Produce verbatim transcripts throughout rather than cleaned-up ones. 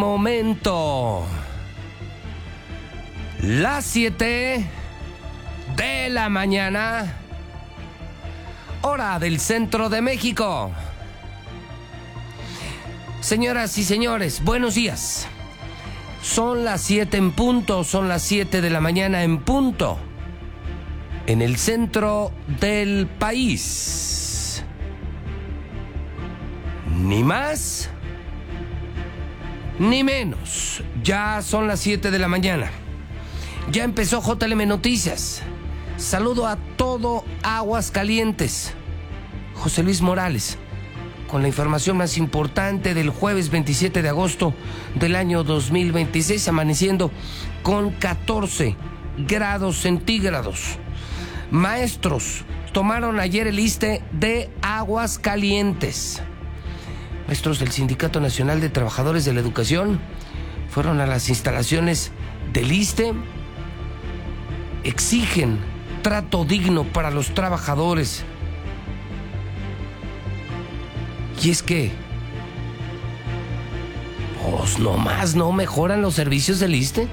Momento. Las siete de la mañana, hora del centro de México. Señoras y señores, buenos días. Son las siete en punto, son las siete de la mañana en punto, en el centro del país. Ni más ni menos. Ya son las siete de la mañana. Ya empezó J L M Noticias. Saludo a todo Aguascalientes. José Luis Morales, con la información más importante del jueves veintisiete de agosto del año dos mil veintiséis, amaneciendo con catorce grados centígrados. Maestros tomaron ayer el ISSSTE de Aguascalientes. Maestros del Sindicato Nacional de Trabajadores de la Educación fueron a las instalaciones del ISSSTE, exigen trato digno para los trabajadores. Y es que, pues nomás no mejoran los servicios del ISSSTE.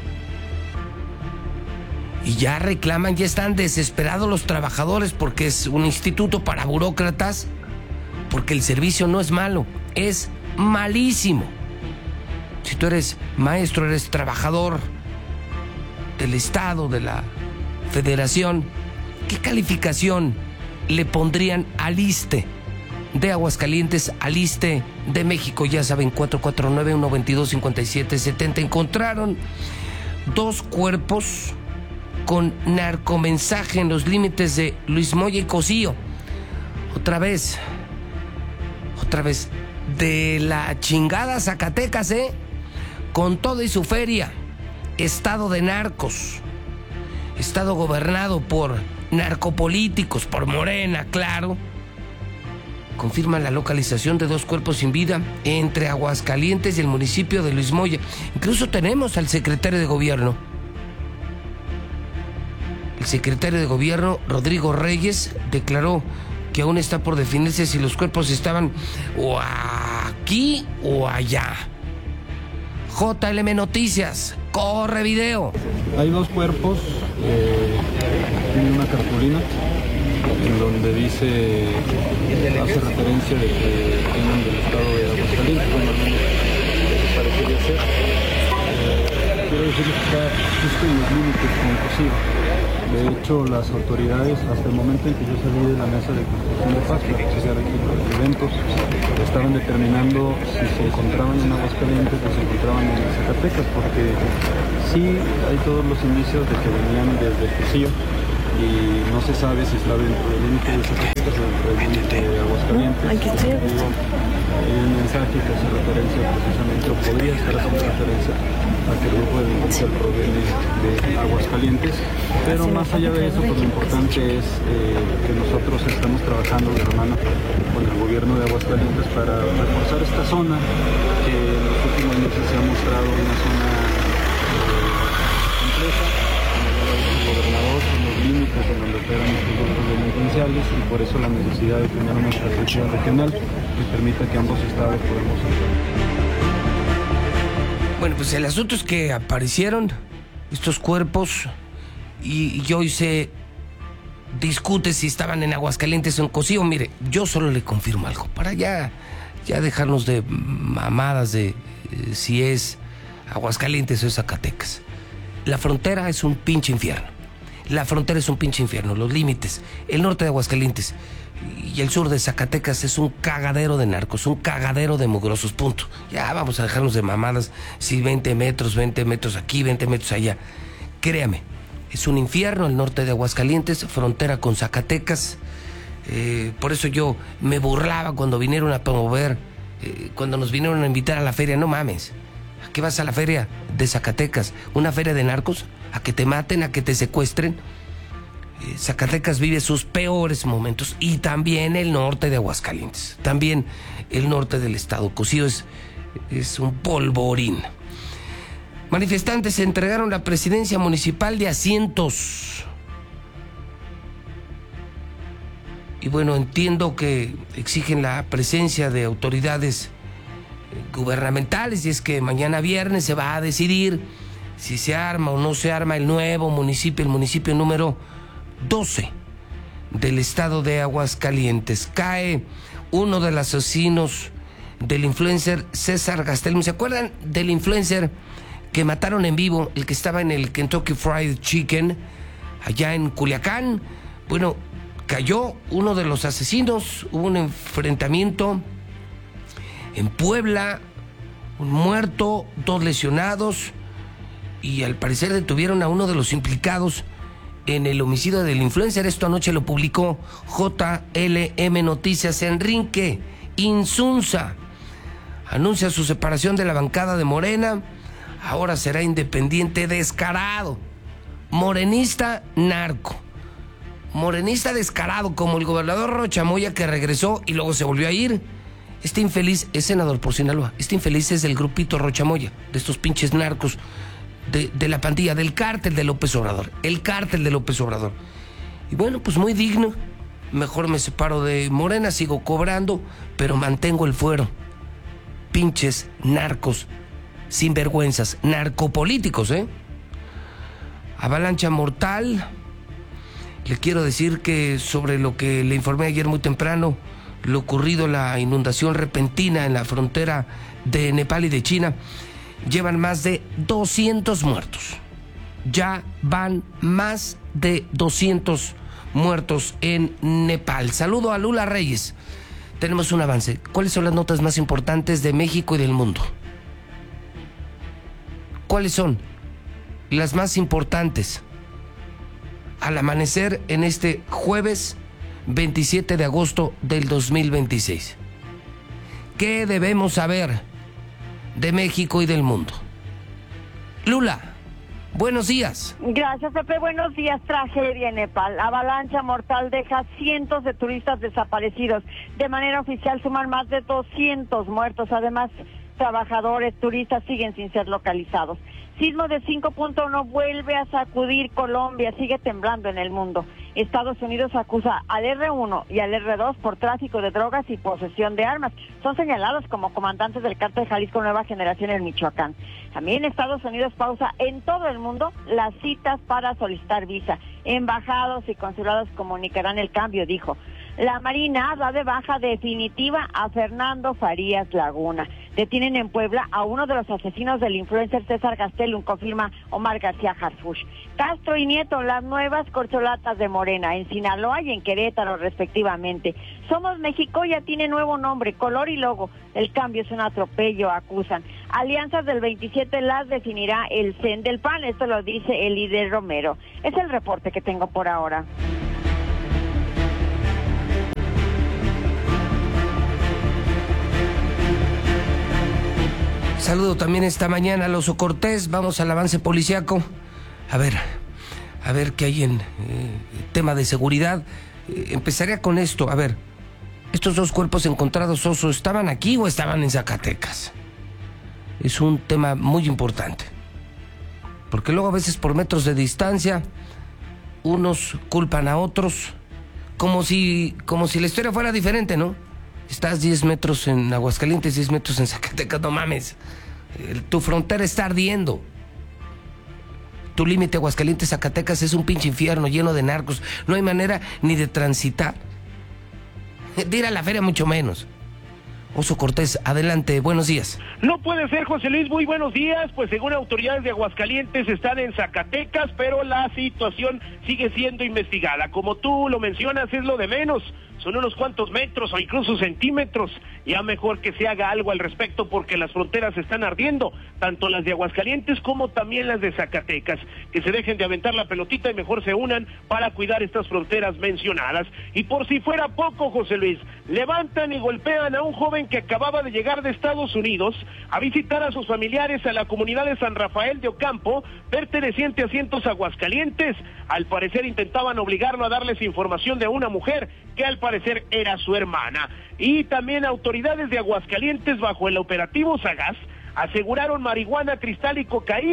Y ya reclaman, ya están desesperados los trabajadores porque es un instituto para burócratas, porque el servicio no es malo, es malísimo. Si tú eres maestro, eres trabajador del Estado, de la Federación, ¿qué calificación le pondrían al ISSSTE de Aguascalientes, al ISSSTE de México? Ya saben, cuatro cuatro nueve, uno dos dos, cinco siete siete cero. Encontraron dos cuerpos con narcomensaje en los límites de Luis Moya y Cosío. Otra vez, otra vez, de la chingada Zacatecas, ¿eh? Con todo y su feria. Estado de narcos. Estado gobernado por narcopolíticos, por Morena, claro. Confirman la localización de dos cuerpos sin vida entre Aguascalientes y el municipio de Luis Moya. Incluso tenemos al secretario de gobierno. El secretario de gobierno, Rodrigo Reyes, declaró que aún está por definirse si los cuerpos estaban o aquí o allá. J L M Noticias, corre video. Hay dos cuerpos, eh, tiene una cartulina en donde dice, hace referencia de que vienen del estado de Aguascalientes, como parecería ser. Eh, quiero decirles que está justo en los límites con Cosío. De hecho, las autoridades, hasta el momento en que yo salí de la mesa de construcción de paz, la que se de los eventos, estaban determinando si se encontraban en Aguascalientes o se encontraban en Zacatecas, porque sí hay todos los indicios de que venían desde Cosío y no se sabe si está dentro del límite de Zacatecas o dentro del límite de Aguascalientes. Digo, hay un mensaje que hace referencia precisamente, o podría estar haciendo referencia a que el grupo de delincuencia proviene de Aguascalientes, pero más allá de eso, pues lo importante es eh, que nosotros estamos trabajando de la mano con el gobierno de Aguascalientes para reforzar esta zona que en los últimos meses se ha mostrado una zona eh, compleja, como el gobernador, en los límites en donde operan estos grupos delincuenciales, y por eso la necesidad de tener una estrategia regional que permita que ambos estados podamos hacer. Bueno, pues el asunto es que aparecieron estos cuerpos y, y hoy se discute si estaban en Aguascalientes o en Cosío. Mire, yo solo le confirmo algo, para ya, ya dejarnos de mamadas de eh, si es Aguascalientes o es Zacatecas. La frontera es un pinche infierno. La frontera es un pinche infierno. Los límites, el norte de Aguascalientes y el sur de Zacatecas es un cagadero de narcos, un cagadero de mugrosos, punto. Ya vamos a dejarnos de mamadas, si veinte metros, veinte metros aquí, veinte metros allá. Créame, es un infierno el norte de Aguascalientes, frontera con Zacatecas. Eh, por eso yo me burlaba cuando vinieron a promover, eh, cuando nos vinieron a invitar a la feria. No mames, ¿a qué vas a la feria de Zacatecas? ¿Una feria de narcos? ¿A que te maten, a que te secuestren? Zacatecas vive sus peores momentos, y también el norte de Aguascalientes, también el norte del estado. Cosío es, es un polvorín. Manifestantes entregaron la presidencia municipal de asientos. Y bueno, entiendo que exigen la presencia de autoridades gubernamentales, y es que mañana viernes se va a decidir si se arma o no se arma el nuevo municipio, el municipio número doce del estado de Aguascalientes. Cae uno de los asesinos del influencer César Gastelum. ¿Se acuerdan del influencer que mataron en vivo, el que estaba en el Kentucky Fried Chicken, allá en Culiacán? Bueno, cayó uno de los asesinos, hubo un enfrentamiento en Puebla, un muerto, dos lesionados, y al parecer detuvieron a uno de los implicados en el homicidio del influencer. Esto anoche lo publicó J L M Noticias. Enrique Insunza anuncia su separación de la bancada de Morena. Ahora será independiente descarado. Morenista narco. Morenista descarado, como el gobernador Rocha Moya, que regresó y luego se volvió a ir. Este infeliz es senador por Sinaloa. Este infeliz es del grupito Rocha Moya, de estos pinches narcos, de, de la pandilla, del cártel de López Obrador. El cártel de López Obrador. Y bueno, pues muy digno. Mejor me separo de Morena, sigo cobrando, pero mantengo el fuero. Pinches narcos, sinvergüenzas, narcopolíticos, ¿eh? Avalancha mortal. Le quiero decir que sobre lo que le informé ayer muy temprano, lo ocurrido, la inundación repentina en la frontera de Nepal y de China, llevan más de doscientos muertos. Ya van más de doscientos muertos en Nepal. Saludo a Lula Reyes. Tenemos un avance. ¿Cuáles son las notas más importantes de México y del mundo? ¿Cuáles son las más importantes al amanecer en este jueves veintisiete de agosto del dos mil veintiséis? ¿Qué debemos saber de México y del mundo? Lula, buenos días. Gracias, Pepe. Buenos días. Tragedia en Nepal. Avalancha mortal deja cientos de turistas desaparecidos. De manera oficial suman más de doscientos muertos. Además, trabajadores, turistas siguen sin ser localizados. Sismo de cinco punto uno vuelve a sacudir Colombia, sigue temblando en el mundo. Estados Unidos acusa al erre uno y al erre dos por tráfico de drogas y posesión de armas. Son señalados como comandantes del cártel Jalisco Nueva Generación en Michoacán. También Estados Unidos pausa en todo el mundo las citas para solicitar visa. Embajados y consulados comunicarán el cambio, dijo. La Marina da de baja definitiva a Fernando Farías Laguna. Detienen en Puebla a uno de los asesinos del influencer César Gastelum, confirma Omar García Harfuch. Castro y Nieto, las nuevas corcholatas de Morena, en Sinaloa y en Querétaro, respectivamente. Somos México ya tiene nuevo nombre, color y logo. El cambio es un atropello, acusan. Alianzas del veintisiete las definirá el C E N del P A N, esto lo dice el líder Romero. Es el reporte que tengo por ahora. Saludo también esta mañana a Oso Cortés. Vamos al avance policiaco. A ver, a ver qué hay en eh, tema de seguridad. Eh, empezaría con esto. A ver, estos dos cuerpos encontrados, Oso, ¿estaban aquí o estaban en Zacatecas? Es un tema muy importante. Porque luego a veces por metros de distancia, unos culpan a otros, como si, como si la historia fuera diferente, ¿no? Estás diez metros en Aguascalientes, diez metros en Zacatecas, no mames. Tu frontera está ardiendo. Tu límite Aguascalientes-Zacatecas es un pinche infierno lleno de narcos. No hay manera ni de transitar. De ir a la feria mucho menos. Oso Cortés, adelante, buenos días. No puede ser, José Luis, muy buenos días. Pues según autoridades de Aguascalientes están en Zacatecas, pero la situación sigue siendo investigada. Como tú lo mencionas, es lo de menos. Son unos cuantos metros o incluso centímetros. Ya mejor que se haga algo al respecto porque las fronteras están ardiendo, tanto las de Aguascalientes como también las de Zacatecas. Que se dejen de aventar la pelotita y mejor se unan para cuidar estas fronteras mencionadas. Y por si fuera poco, José Luis, levantan y golpean a un joven que acababa de llegar de Estados Unidos a visitar a sus familiares a la comunidad de San Rafael de Ocampo, perteneciente a Cientos Aguascalientes. Al parecer intentaban obligarlo a darles información de una mujer que al parecer era su hermana. Y también autoridades de Aguascalientes bajo el operativo Sagaz aseguraron marihuana, cristal y cocaína.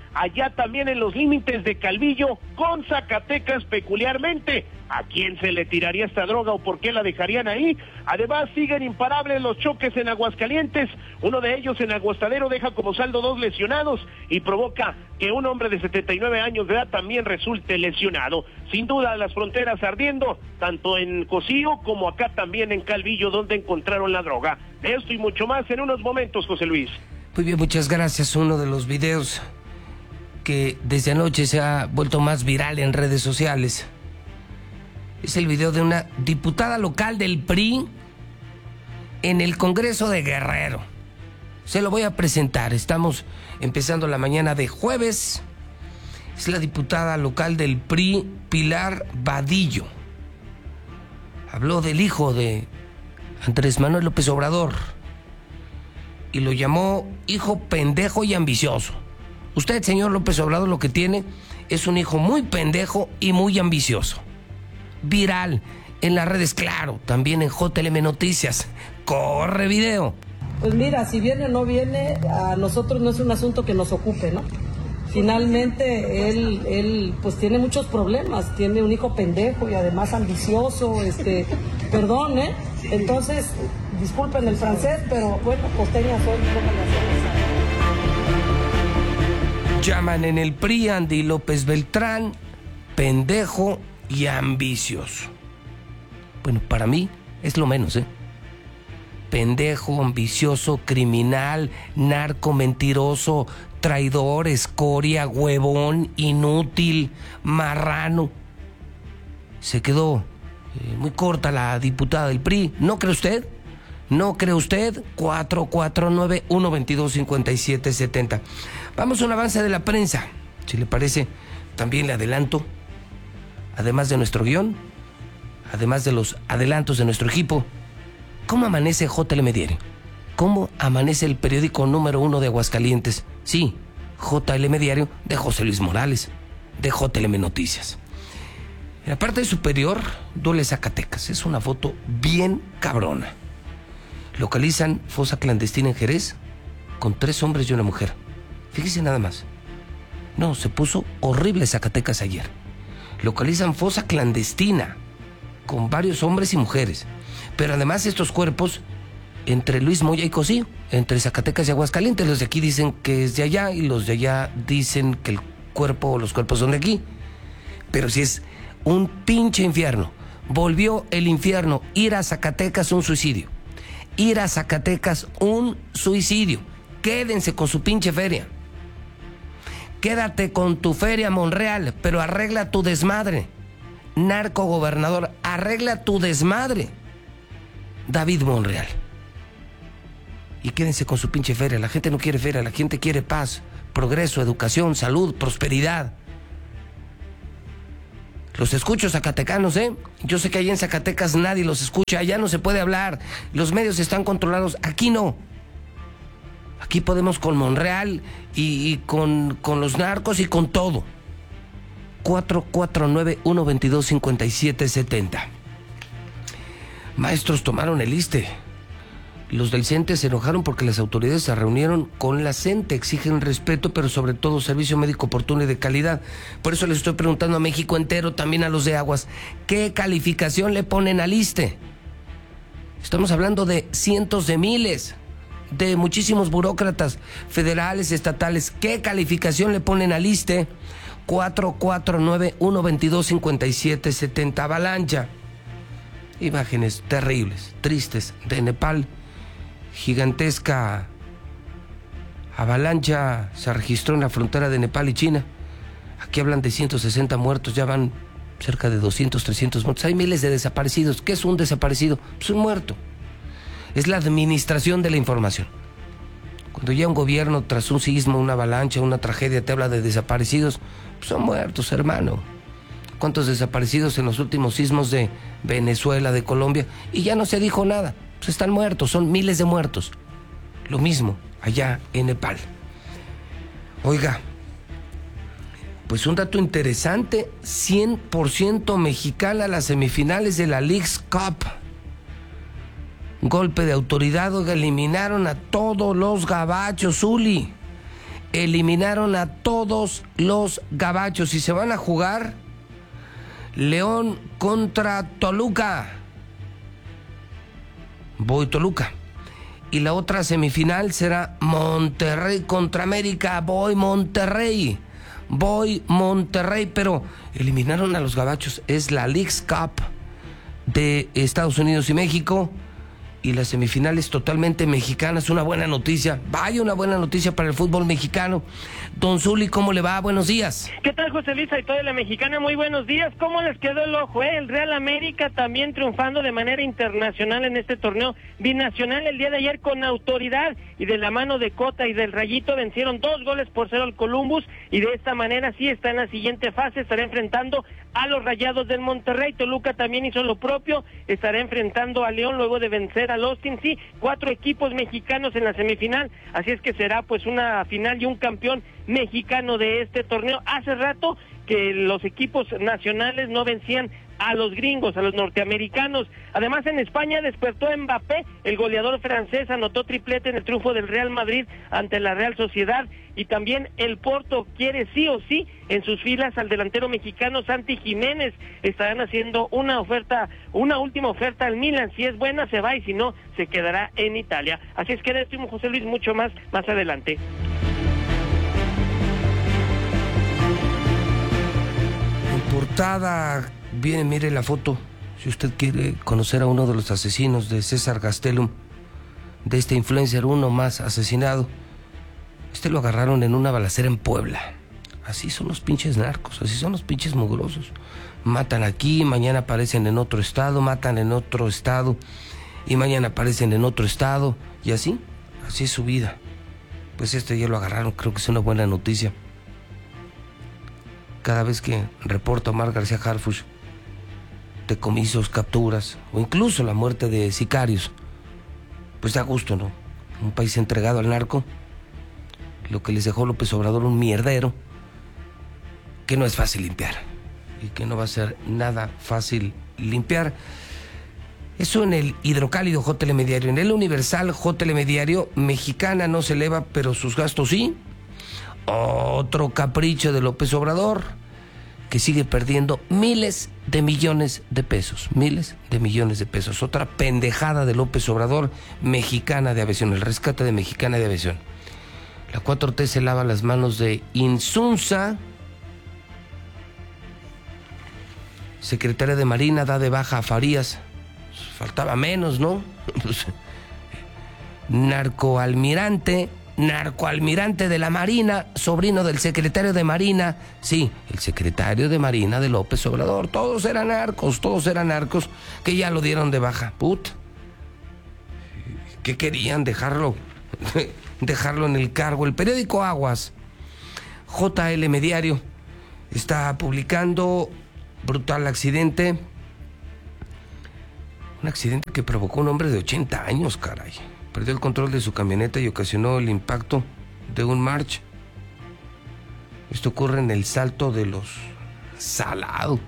allá también en los límites de Calvillo con Zacatecas peculiarmente. ¿A quién se le tiraría esta droga o por qué la dejarían ahí? Además, siguen imparables los choques en Aguascalientes. Uno de ellos en Aguastadero deja como saldo dos lesionados y provoca que un hombre de setenta y nueve años de edad también resulte lesionado. Sin duda, las fronteras ardiendo, tanto en Cocío como acá también en Calvillo, donde encontraron la droga. De esto y mucho más en unos momentos, José Luis. Muy bien, muchas gracias. Uno de los videos que desde anoche se ha vuelto más viral en redes sociales es el video de una diputada local del P R I en el Congreso de Guerrero. Se lo voy a presentar. Estamos empezando la mañana de jueves. Es la diputada local del P R I, Pilar Vadillo. Habló del hijo de Andrés Manuel López Obrador y lo llamó hijo pendejo y ambicioso. Usted, señor López Obrador, lo que tiene es un hijo muy pendejo y muy ambicioso. Viral en las redes, claro, también en J L M Noticias. Corre video. Pues mira, si viene o no viene, a nosotros no es un asunto que nos ocupe, ¿no? Finalmente, él, él pues tiene muchos problemas, tiene un hijo pendejo y además ambicioso, este, perdón, ¿eh? Entonces, disculpen el francés, pero bueno, costeña soy, ¿cómo le hacemos? Llaman en el P R I a Andy López Beltrán pendejo y ambicioso. Bueno, para mí es lo menos, ¿eh? Pendejo, ambicioso, criminal, narco, mentiroso, traidor, escoria, huevón, inútil, marrano. Se quedó eh, muy corta la diputada del P R I. ¿No cree usted? ¿No cree usted? cuatro cuatro nueve, uno dos dos, cinco siete siete cero. Vamos a un avance de la prensa. Si le parece, también le adelanto, además de nuestro guión, además de los adelantos de nuestro equipo, ¿cómo amanece J L M Diario? ¿Cómo amanece el periódico número uno de Aguascalientes? Sí, J L M Diario de José Luis Morales, de J L M Noticias. En la parte superior, duele Zacatecas. Es una foto bien cabrona. Localizan fosa clandestina en Jerez con tres hombres y una mujer. Fíjese nada más. No, se puso horrible Zacatecas ayer. Localizan fosa clandestina con varios hombres y mujeres. Pero además estos cuerpos entre Luis Moya y Cocío, entre Zacatecas y Aguascalientes. Los de aquí dicen que es de allá y los de allá dicen que el cuerpo o los cuerpos son de aquí. Pero si es un pinche infierno. Volvió el infierno. Ir a Zacatecas un suicidio. Ir a Zacatecas un suicidio. Quédense con su pinche feria. Quédate con tu feria, Monreal, pero arregla tu desmadre. Narco gobernador, arregla tu desmadre. David Monreal. Y quédense con su pinche feria. La gente no quiere feria, la gente quiere paz, progreso, educación, salud, prosperidad. Los escucho, zacatecanos, ¿eh? Yo sé que allá en Zacatecas nadie los escucha, allá no se puede hablar. Los medios están controlados, aquí no. Aquí podemos con Monreal y, y con, con los narcos y con todo. cuatro cuatro nueve, uno dos dos, cinco siete siete cero. Maestros tomaron el ISSSTE. Los del CENTE se enojaron porque las autoridades se reunieron con la CENTE. Exigen respeto, pero sobre todo servicio médico oportuno y de calidad. Por eso les estoy preguntando a México entero, también a los de Aguas, ¿qué calificación le ponen al ISSSTE? Estamos hablando de cientos de miles, de muchísimos burócratas federales, estatales. ¿Qué calificación le ponen al ISSSTE? cuatro cuatro nueve, uno dos dos, cinco siete siete cero. Avalancha. Imágenes terribles, tristes, de Nepal. Gigantesca avalancha se registró en la frontera de Nepal y China. Aquí hablan de ciento sesenta muertos, ya van cerca de doscientos, trescientos muertos. Hay miles de desaparecidos. ¿Qué es un desaparecido? Pues un muerto. Es la administración de la información. Cuando ya un gobierno, tras un sismo, una avalancha, una tragedia, te habla de desaparecidos, pues son muertos, hermano. ¿Cuántos desaparecidos en los últimos sismos de Venezuela, de Colombia? Y ya no se dijo nada. Pues están muertos, son miles de muertos. Lo mismo allá en Nepal. Oiga, pues un dato interesante, cien por ciento mexicana las semifinales de la Leagues Cup. Golpe de autoridad, oiga, eliminaron a todos los gabachos, Zuli. eliminaron a todos los gabachos y se van a jugar León contra Toluca. Voy Toluca. Y la otra semifinal será Monterrey contra América. Voy Monterrey. Voy Monterrey. Pero eliminaron a los gabachos. Es la Leagues Cup de Estados Unidos y México. Y las semifinales totalmente mexicanas. Una buena noticia. Vaya, una buena noticia para el fútbol mexicano. Don Zuli, ¿cómo le va? Buenos días. ¿Qué tal, José Luis y toda la mexicana? Muy buenos días. ¿Cómo les quedó el ojo, eh? El Real América también triunfando de manera internacional en este torneo binacional el día de ayer con autoridad y de la mano de Cota y del Rayito vencieron dos goles por cero al Columbus y de esta manera sí está en la siguiente fase, estará enfrentando a los Rayados del Monterrey. Toluca también hizo lo propio, estará enfrentando a León luego de vencer al Austin. Sí, cuatro equipos mexicanos en la semifinal, así es que será pues una final y un campeón mexicano de este torneo. Hace rato que los equipos nacionales no vencían a los gringos, a los norteamericanos. Además, en España despertó Mbappé, el goleador francés, anotó triplete en el triunfo del Real Madrid ante la Real Sociedad, y también el Porto quiere sí o sí en sus filas al delantero mexicano Santi Jiménez. Estarán haciendo una oferta, una última oferta al Milan. Si es buena se va y si no se quedará en Italia. Así es que de esto, José Luis, mucho más más adelante. En portada viene, mire la foto, si usted quiere conocer a uno de los asesinos de César Gastelum, de este influencer, uno más asesinado. Este lo agarraron en una balacera en Puebla. Así son los pinches narcos, así son los pinches mugrosos. Matan aquí, mañana aparecen en otro estado, matan en otro estado, y mañana aparecen en otro estado, y así, así es su vida. Pues este ya lo agarraron, creo que es una buena noticia. Cada vez que reporta Omar García Harfuch decomisos, capturas o incluso la muerte de sicarios, pues da gusto, ¿no? Un país entregado al narco, lo que les dejó López Obrador, un mierdero que no es fácil limpiar y que no va a ser nada fácil limpiar. Eso en el hidrocálido J L M Diario. En el Universal J L M Diario, Mexicana no se eleva, pero sus gastos sí. Otro capricho de López Obrador, que sigue perdiendo miles de millones de pesos, miles de millones de pesos. Otra pendejada de López Obrador, Mexicana de Aviación, el rescate de Mexicana de Aviación. La cuatro T se lava las manos de Insunza. Secretaria de Marina da de baja a Farías. Faltaba menos, ¿no? Narcoalmirante, narcoalmirante de la Marina, sobrino del secretario de Marina. Sí, el secretario de Marina de López Obrador. Todos eran narcos, todos eran narcos que ya lo dieron de baja. Put. ¿Qué querían? Dejarlo, dejarlo en el cargo. El periódico Aguas, J L M Diario, está publicando brutal accidente. Un accidente que provocó un hombre de ochenta años, caray. Perdió el control de su camioneta y ocasionó el impacto de un March. Esto ocurre en el Salto de los Salado.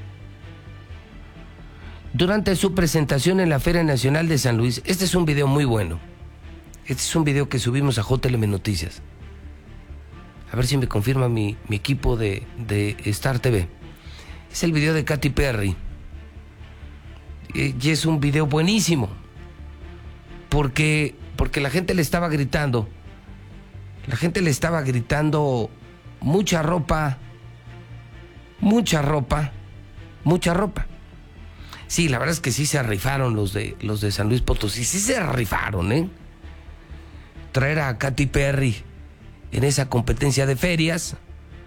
Durante su presentación en la Feria Nacional de San Luis, este es un video muy bueno. Este es un video que subimos a J L M Noticias. A ver si me confirma mi, mi equipo de, de Star T V. Es el video de Katy Perry. Y es un video buenísimo. Porque, porque la gente le estaba gritando. La gente le estaba gritando mucha ropa. Mucha ropa. Mucha ropa. Sí, la verdad es que sí se rifaron los de, los de San Luis Potosí. Sí se rifaron, ¿eh? Traer a Katy Perry en esa competencia de ferias.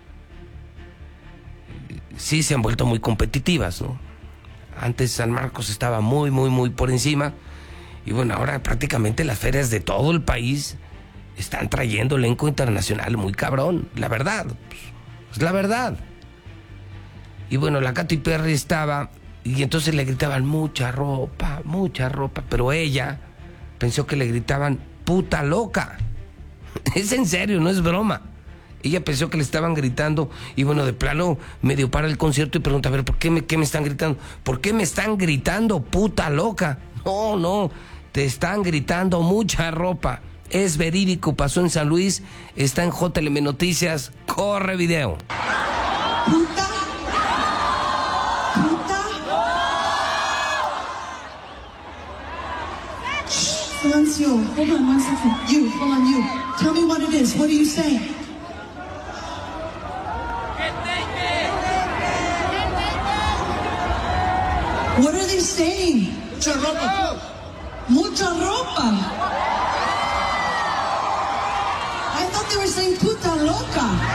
Sí se han vuelto muy competitivas, ¿no? Antes San Marcos estaba muy, muy, muy por encima. Y bueno, ahora prácticamente las ferias de todo el país están trayendo elenco internacional muy cabrón. La verdad, pues, es la verdad. Y bueno, la Katy Perry estaba... Y entonces le gritaban mucha ropa, mucha ropa. Pero ella pensó que le gritaban puta loca. Es en serio, no es broma. Ella pensó que le estaban gritando y bueno, de plano medio para el concierto y pregunta, a ver, ¿por qué me, qué me están gritando? ¿Por qué me están gritando puta loca? No, no, te están gritando mucha ropa. Es verídico, pasó en San Luis, está en J L M Noticias. Corre video. Puta. Puta. Silencio. Hold on one second. You, hold on, you. Tell me what it is. What are you saying? What are they saying? Mucha ropa. Mucha ropa. I thought they were saying puta loca.